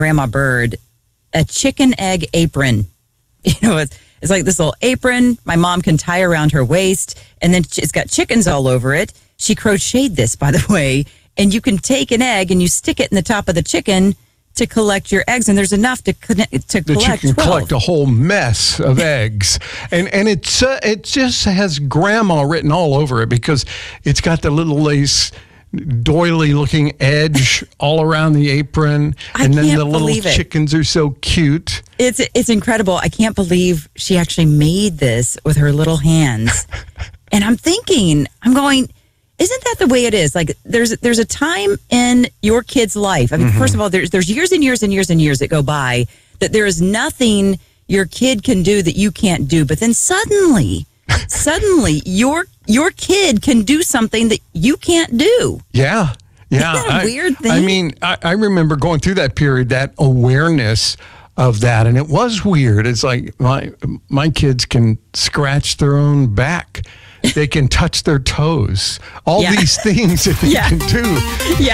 Grandma Bird a chicken egg apron. It's like this little apron my mom can tie around her waist, and then it's got chickens all over it. She crocheted this, by the way, and you can take an egg and you stick it in the top of the chicken to collect your eggs, and there's enough to collect the chicken 12. collect a whole mess of eggs, and it just has grandma written all over it because it's got the little lace doily looking edge all around the apron, and then the little chickens are so cute. It's incredible. I can't believe she actually made this with her little hands. And I'm going, isn't that the way it is? Like there's a time in your kid's life. I mean, first of all, there's years and years and years and years that go by that there is nothing your kid can do that you can't do. But then suddenly your kid can do something that you can't do. Yeah. Isn't that a weird thing? I mean, I remember going through that period, that awareness of that, and it was weird. It's like my kids can scratch their own back. They can touch their toes. All these things that they can do.